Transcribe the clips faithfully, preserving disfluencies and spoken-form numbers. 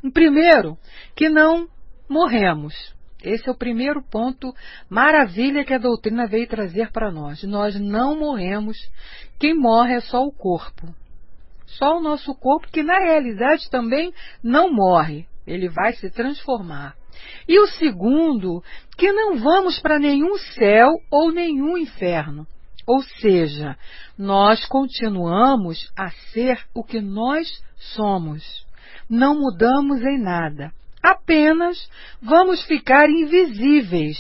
Primeiro, que não morremos. Esse é o primeiro ponto, maravilha, que a doutrina veio trazer para nós. Nós não morremos, quem morre é só o corpo. Só o nosso corpo, que na realidade também não morre, ele vai se transformar. E o segundo, que não vamos para nenhum céu ou nenhum inferno. Ou seja, nós continuamos a ser o que nós somos. Não mudamos em nada. Apenas vamos ficar invisíveis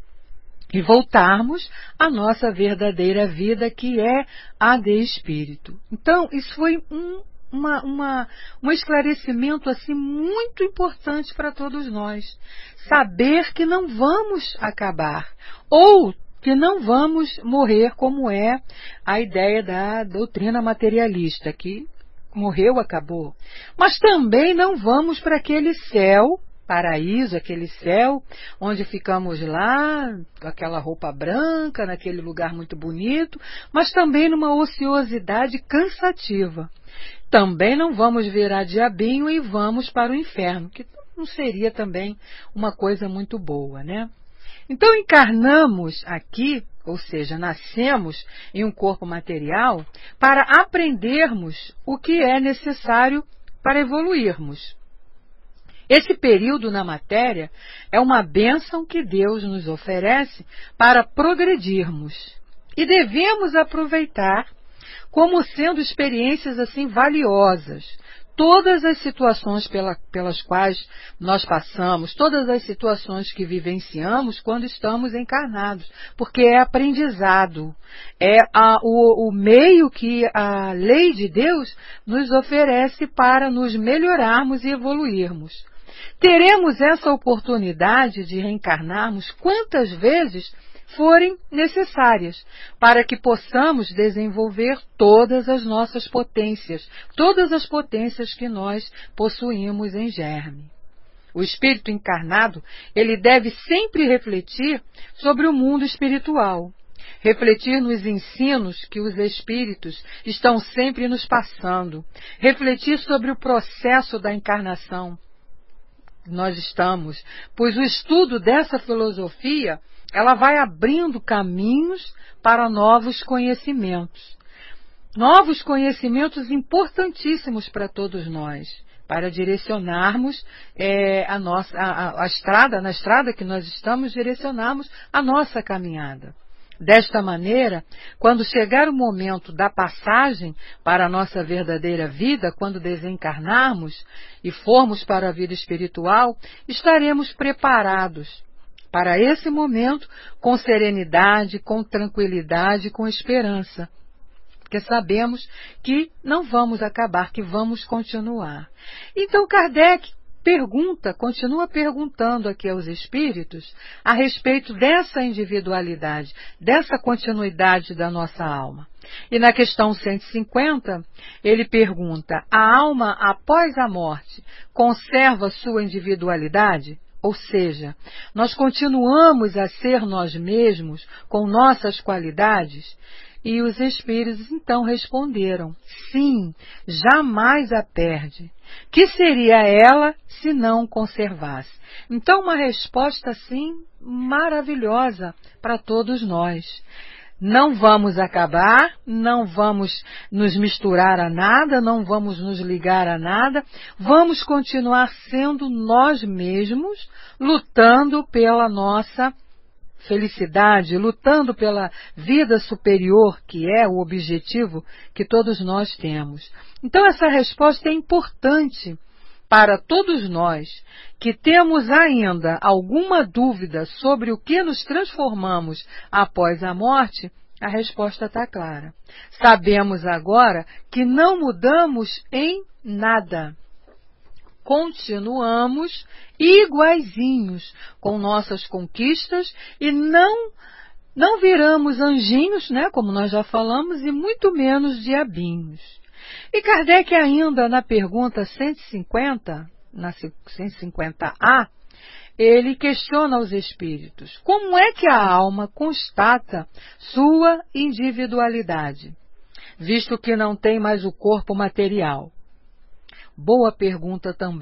e voltarmos à nossa verdadeira vida, que é a de espírito. Então, isso foi um, uma, uma, um esclarecimento assim, muito importante para todos nós. Saber que não vamos acabar, ou que não vamos morrer, como é a ideia da doutrina materialista, que morreu, acabou. Mas também não vamos para aquele céu, paraíso, aquele céu onde ficamos lá, com aquela roupa branca, naquele lugar muito bonito, mas também numa ociosidade cansativa. Também não vamos virar diabinho e vamos para o inferno, que não seria também uma coisa muito boa, né? Então encarnamos aqui, ou seja, nascemos em um corpo material para aprendermos o que é necessário para evoluirmos. Esse período na matéria é uma bênção que Deus nos oferece para progredirmos. E devemos aproveitar como sendo experiências assim valiosas. Todas as situações pela, pelas quais nós passamos, todas as situações que vivenciamos quando estamos encarnados, porque é aprendizado, é a, o, o meio que a lei de Deus nos oferece para nos melhorarmos e evoluirmos. Teremos essa oportunidade de reencarnarmos quantas vezes forem necessárias, para que possamos desenvolver todas as nossas potências, todas as potências que nós possuímos em germe. O espírito encarnado, ele deve sempre refletir sobre o mundo espiritual, refletir nos ensinos que os espíritos estão sempre nos passando, refletir sobre o processo da encarnação que nós estamos, pois o estudo dessa filosofia ela vai abrindo caminhos para novos conhecimentos. Novos conhecimentos importantíssimos para todos nós, para direcionarmos é, a nossa, a, a estrada, na estrada que nós estamos, direcionarmos a nossa caminhada. Desta maneira, quando chegar o momento da passagem para a nossa verdadeira vida, quando desencarnarmos e formos para a vida espiritual, estaremos preparados para esse momento com serenidade, com tranquilidade, com esperança. Porque sabemos que não vamos acabar, que vamos continuar. Então Kardec pergunta, continua perguntando aqui aos espíritos a respeito dessa individualidade, dessa continuidade da nossa alma. E na questão cento e cinquenta, ele pergunta: a alma após a morte conserva sua individualidade? Ou seja, nós continuamos a ser nós mesmos com nossas qualidades? E os espíritos então responderam: sim, jamais a perde. Que seria ela se não conservasse? Então uma resposta assim maravilhosa para todos nós. Não vamos acabar, não vamos nos misturar a nada, não vamos nos ligar a nada, vamos continuar sendo nós mesmos, lutando pela nossa felicidade, lutando pela vida superior, que é o objetivo que todos nós temos. Então essa resposta é importante para todos nós que temos ainda alguma dúvida sobre o que nos transformamos após a morte. A resposta está clara. Sabemos agora que não mudamos em nada. Continuamos iguaizinhos com nossas conquistas e não, não viramos anjinhos, né, como nós já falamos, e muito menos diabinhos. E Kardec ainda na pergunta cento e cinquenta, na cento e cinquenta A, ele questiona os espíritos: como é que a alma constata sua individualidade, visto que não tem mais o corpo material? Boa pergunta também.